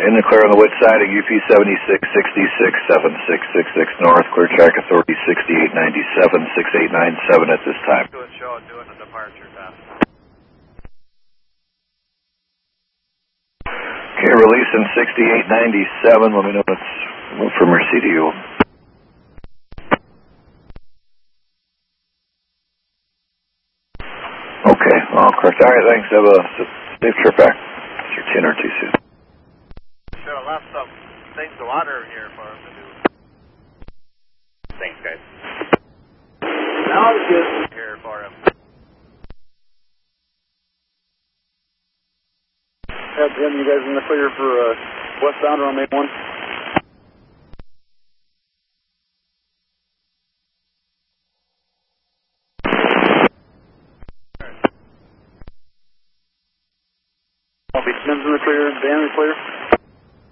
In the clear on the west side of UP 7666, 7666 North, clear track authority 6897, 6897 at this time. Doing show and doing the departure path. Okay, releasing 6897. Let me know it's from your CDU. Okay, all correct. All right, thanks. Have a safe trip back. It's your 10 or 2 soon. Should have left some things of water in here for him to do. Thanks, guys. Now it's good here for him. Yeah, Jim, you guys in the clear for westbound on Main 1? Long Beach Tim's in the clear, Dan in the clear.